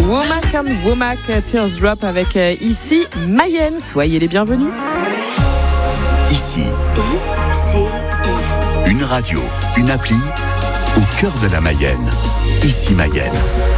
Womack and Womack, Teardrop avec ici Mayenne. Soyez les bienvenus. Ici, une radio, une appli au cœur de la Mayenne. Ici Mayenne.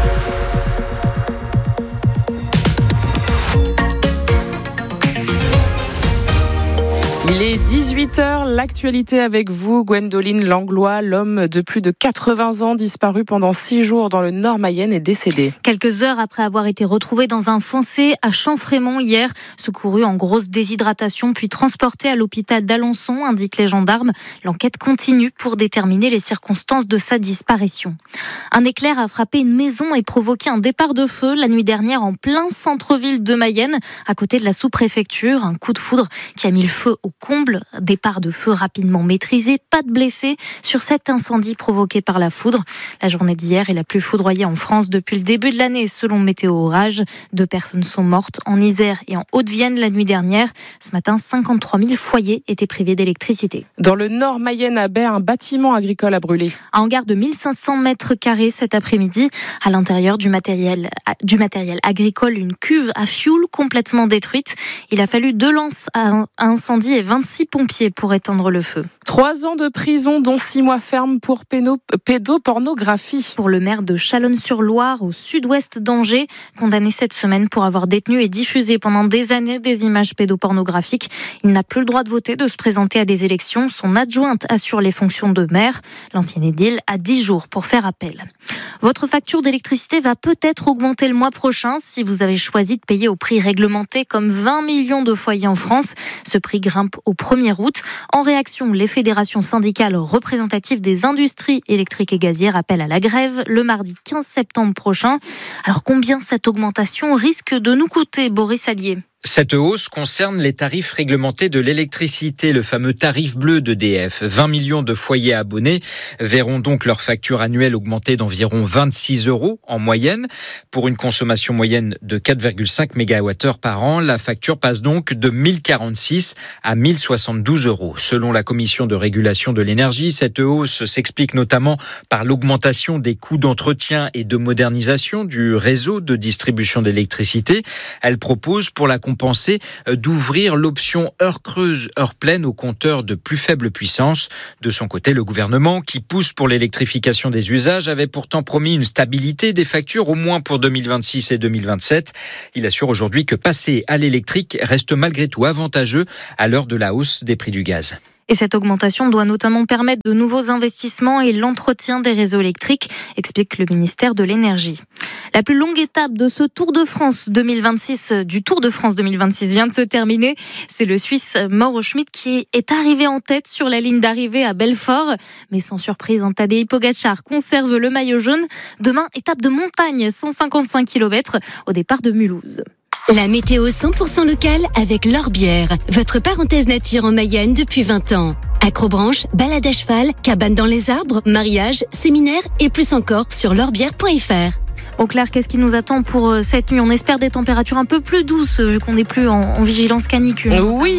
Il est 18h, l'actualité avec vous, Gwendoline Langlois, l'homme de plus de 80 ans disparu pendant 6 jours dans le Nord Mayenne est décédé. Quelques heures après avoir été retrouvé dans un fossé à Champfrémont hier, secouru en grosse déshydratation puis transporté à l'hôpital d'Alençon, indiquent les gendarmes. L'enquête continue pour déterminer les circonstances de sa disparition. Un éclair a frappé une maison et provoqué un départ de feu la nuit dernière en plein centre-ville de Mayenne, à côté de la sous-préfecture. Un coup de foudre qui a mis le feu au comble, départ de feu rapidement maîtrisé, pas de blessés sur cet incendie provoqué par la foudre. La journée d'hier est la plus foudroyée en France depuis le début de l'année, selon Météo Orage. 2 personnes sont mortes en Isère et en Haute-Vienne la nuit dernière. Ce matin, 53 000 foyers étaient privés d'électricité. Dans le Nord Mayenne, à Baie, un bâtiment agricole a brûlé. Un hangar de 1500 mètres carrés cet après-midi. À l'intérieur du matériel agricole, une cuve à fioul complètement détruite. Il a fallu 2 lances à incendie et 26 pompiers pour éteindre le feu. 3 ans de prison, dont 6 mois ferme pour pédopornographie. Pour le maire de Chalonnes-sur-Loire, au sud-ouest d'Angers, condamné cette semaine pour avoir détenu et diffusé pendant des années des images pédopornographiques. Il n'a plus le droit de voter, de se présenter à des élections. Son adjointe assure les fonctions de maire. L'ancien édile a 10 jours pour faire appel. Votre facture d'électricité va peut-être augmenter le mois prochain si vous avez choisi de payer au prix réglementé comme 20 millions de foyers en France. Ce prix grimpe au 1er août. En réaction, les fédérations syndicales représentatives des industries électriques et gazières appellent à la grève le mardi 15 septembre prochain. Alors combien cette augmentation risque de nous coûter, Boris Allier ? Cette hausse concerne les tarifs réglementés de l'électricité, le fameux tarif bleu d'EDF. 20 millions de foyers abonnés verront donc leur facture annuelle augmenter d'environ 26 € en moyenne. Pour une consommation moyenne de 4,5 MWh par an, la facture passe donc de 1046 à 1072 €. Selon la Commission de régulation de l'énergie, cette hausse s'explique notamment par l'augmentation des coûts d'entretien et de modernisation du réseau de distribution d'électricité. Elle propose pour la compenser d'ouvrir l'option heure creuse, heure pleine aux compteurs de plus faible puissance. De son côté, le gouvernement, qui pousse pour l'électrification des usages, avait pourtant promis une stabilité des factures au moins pour 2026 et 2027. Il assure aujourd'hui que passer à l'électrique reste malgré tout avantageux à l'heure de la hausse des prix du gaz. Et cette augmentation doit notamment permettre de nouveaux investissements et l'entretien des réseaux électriques, explique le ministère de l'Énergie. La plus longue étape de ce Tour de France 2026, du Tour de France 2026 vient de se terminer. C'est le Suisse Mauro Schmid qui est arrivé en tête sur la ligne d'arrivée à Belfort. Mais sans surprise, Tadej Pogačar conserve le maillot jaune. Demain, étape de montagne, 155 km au départ de Mulhouse. La météo 100% locale avec L'Orbière, votre parenthèse nature en Mayenne depuis 20 ans. Acrobranche, balade à cheval, cabane dans les arbres, mariage, séminaire et plus encore sur l'orbière.fr. Au clair, qu'est-ce qui nous attend pour cette nuit ? On espère des températures un peu plus douces, vu qu'on n'est plus en vigilance canicule.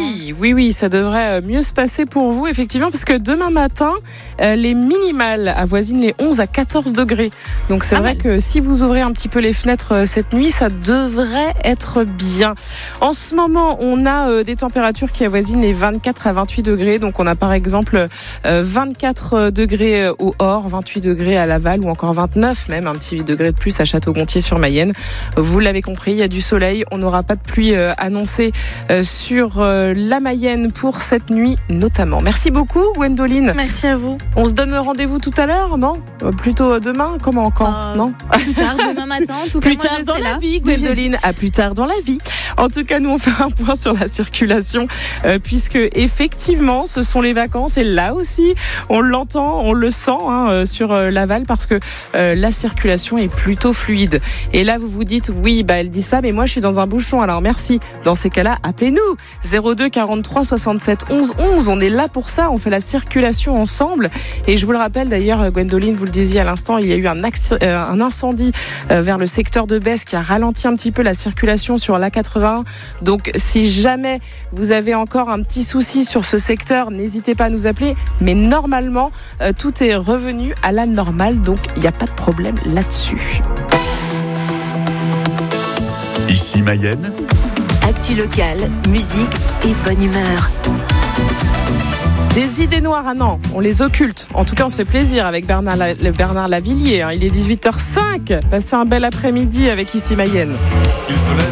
Oui, ça devrait mieux se passer pour vous, effectivement, parce que demain matin, les minimales avoisinent les 11 à 14 degrés. Donc c'est vrai que si vous ouvrez un petit peu les fenêtres cette nuit, ça devrait être bien. En ce moment, on a des températures qui avoisinent les 24 à 28 degrés. Donc on a par exemple 24 degrés au Hors, 28 degrés à Laval ou encore 29 même, un petit degré de plus à Château-Gontier-sur-Mayenne. Vous l'avez compris, il y a du soleil. On n'aura pas de pluie annoncée sur la Mayenne pour cette nuit notamment. Merci beaucoup, Gwendoline. Merci à vous. On se donne rendez-vous tout à l'heure, non ? Plutôt demain ? Comment ? Quand ? Non ? Plus tard, demain matin. En tout cas, plus tard dans la vie, Gwendoline. À plus tard dans la vie. En tout cas, nous, on fait un point sur la circulation puisque effectivement, ce sont les vacances et là aussi, on l'entend, on le sent sur Laval parce que la circulation est plutôt fluide. Et là, vous vous dites, oui, elle dit ça, mais moi, je suis dans un bouchon. Alors, merci. Dans ces cas-là, appelez-nous. 02 43 67 11 11. On est là pour ça. On fait la circulation ensemble. Et je vous le rappelle, d'ailleurs, Gwendoline, vous le disiez à l'instant, il y a eu un incendie vers le secteur de Besse qui a ralenti un petit peu la circulation sur l'A81. Donc, si jamais vous avez encore un petit souci sur ce secteur, n'hésitez pas à nous appeler. Mais normalement, tout est revenu à la normale. Donc, il n'y a pas de problème là-dessus. Mayenne. Actu locale, musique et bonne humeur. Des idées noires, on les occulte. En tout cas, on se fait plaisir avec Bernard Lavillier. Il est 18h05. Passez un bel après-midi avec Ici Mayenne.